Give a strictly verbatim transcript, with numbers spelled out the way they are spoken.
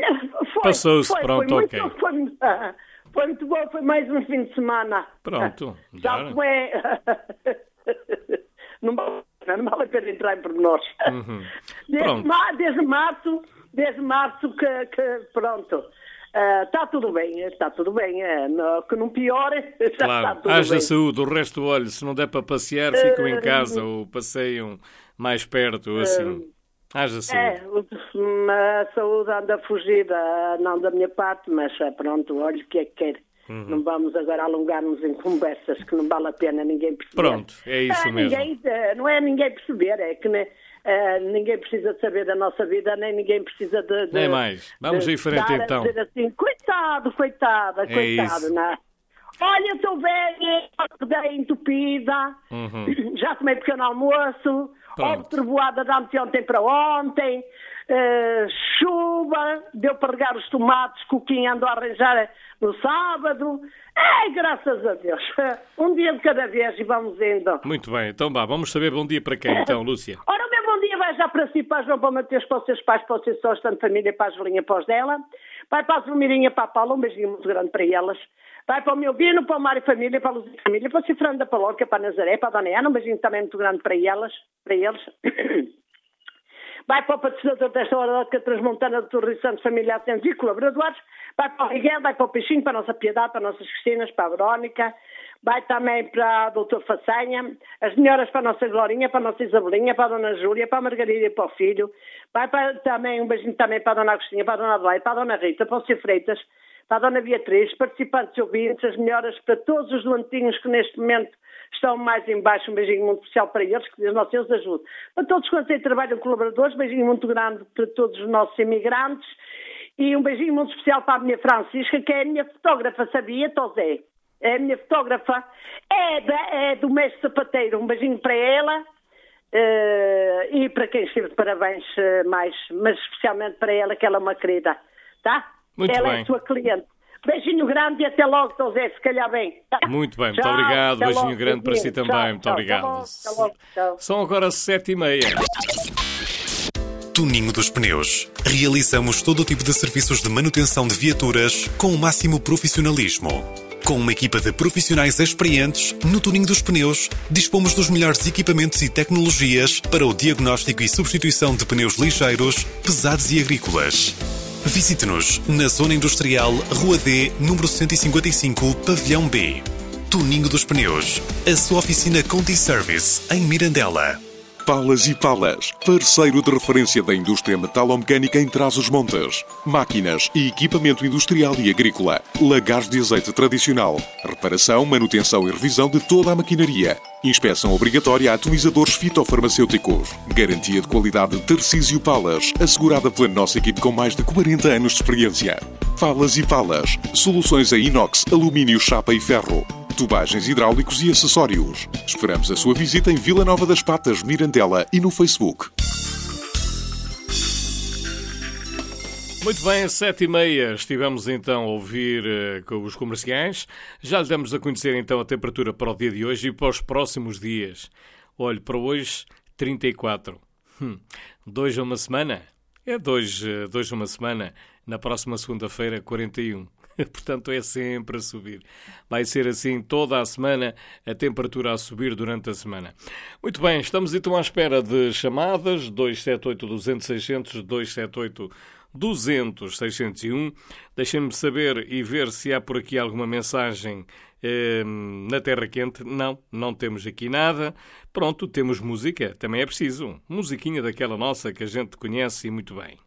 Foi, Passou-se, foi, pronto, foi ok. muito, foi, muito- foi muito bom, foi mais um fim de semana. Pronto, Já melhor. como é... Não vale, a pena, não vale a pena entrar em pormenores. Uhum. Desde, Pronto. ma- desde março, desde março que, que pronto, está tudo bem, está tudo bem, é, não- que não piore, já está Claro, tudo haja bem. saúde, o resto, olha, se não der para passear, ficam em casa ou passeiam mais perto, ou assim. Haja É, saúde. o- a saúde anda fugida, não da minha parte, mas eh, pronto, olha o que é que quer. Uhum. Não vamos agora alongar-nos em conversas que não vale a pena ninguém perceber. Pronto, é isso Ah, mesmo. ninguém, eh, não é ninguém perceber, é que né, eh, ninguém precisa de saber da nossa vida, nem ninguém precisa de... de Nem mais. Vamos de em frente, dar a então. dizer assim, coitado, coitada, É coitado, isso. não é? Olha, estou velha, acordei entupida, Uhum. já tomei pequeno almoço, Pronto. houve trovoada de anteontem para ontem, eh, chuva, deu para regar os tomates que o Quim andou a arranjar no sábado. Ai, graças a Deus. Um dia de cada vez e vamos indo. Muito bem, então vá, vamos saber bom dia para quem, então, Lúcia? Ora, o meu bom dia vai já para si, para a João, para o Mateus, para os seus pais, para os seus sócios, tanto família, para a Jolinha, para os dela. Vai para a Zulmirinha, para a Paula, um beijinho muito grande para elas. Vai para o meu Bino, para o Mário Família, para a Luzia Família, para a Cifranda, para a Lorca, para a Nazaré, para a Dona Ana, um beijinho também muito grande para elas, para eles. Vai para o patrocinador desta hora da Transmontana do Torre Santos, família Atentos e colaboradores. Vai para o Miguel, vai para o Peixinho, para a nossa Piedade, para as nossas Cristinas, para a Verónica. Vai também para o doutor Façanha, as melhoras para a nossa Glorinha, para a nossa Isabelinha, para a dona Júlia, para a Margarida e para o filho. Vai para, também um beijinho também para a dona Agostinha, para a dona Adelaide, para a dona Rita, para o Sr. Freitas, para a dona Beatriz, participantes e ouvintes, as melhoras para todos os doentinhos que neste momento estão mais em baixo. Um beijinho muito especial para eles, que Deus nosso Deus ajude. Para todos quantos aí trabalham colaboradores, um beijinho muito grande para todos os nossos imigrantes e um beijinho muito especial para a minha Francisca, que é a minha fotógrafa, sabia, Tosé? É a minha fotógrafa, é, da, é do mestre sapateiro. Um beijinho para ela uh, e para quem esteve de parabéns uh, mais, mas especialmente para ela, que ela é uma querida, tá? Muito ela bem. é a sua cliente. Beijinho grande e até logo, Tosé, se calhar bem. Tá? Muito bem, muito Tchau, obrigado. até Beijinho logo, grande para si beijinho. também. Tchau, Muito tchau, obrigado. Até logo, até logo, tchau. São agora sete e meia. Tuninho dos Pneus. Realizamos todo o tipo de serviços de manutenção de viaturas com o máximo profissionalismo. Com uma equipa de profissionais experientes, no Tuninho dos Pneus, dispomos dos melhores equipamentos e tecnologias para o diagnóstico e substituição de pneus ligeiros, pesados e agrícolas. Visite-nos na Zona Industrial, Rua D, número cento e cinquenta e cinco, Pavilhão B. Tuninho dos Pneus. A sua oficina Conti Service, em Mirandela. Palas e Palas, parceiro de referência da indústria metalomecânica em Trás-os-Montes. Máquinas e equipamento industrial e agrícola. Lagares de azeite tradicional. Reparação, manutenção e revisão de toda a maquinaria. Inspeção obrigatória a atomizadores fitofarmacêuticos. Garantia de qualidade Tarcísio Palas, assegurada pela nossa equipe com mais de quarenta anos de experiência. Palas e Palas, soluções em inox, alumínio, chapa e ferro. Tubagens hidráulicos e acessórios. Esperamos a sua visita em Vila Nova das Patas, Mirandela e no Facebook. Muito bem, sete e meia. Estivemos então a ouvir uh, com os comerciais. Já lhe damos a conhecer então a temperatura para o dia de hoje e para os próximos dias. Olhe, para hoje, trinta e quatro. Hum, dois a uma semana? É dois, uh, dois a uma semana. Na próxima segunda-feira, quarenta e um. Portanto, é sempre a subir. Vai ser assim toda a semana, a temperatura a subir durante a semana. Muito bem, estamos então à espera de chamadas. dois sete oito, duzentos, seiscentos, dois sete oito, duzentos, seiscentos e um. Deixem-me saber e ver se há por aqui alguma mensagem eh, na Terra Quente. Não, não temos aqui nada. Pronto, temos música. Também é preciso. Musiquinha daquela nossa que a gente conhece e muito bem.